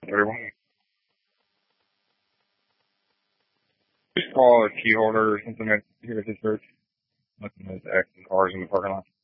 Everyone, just call a key holder or something that here at this church. Looking at X and cars in the parking lot.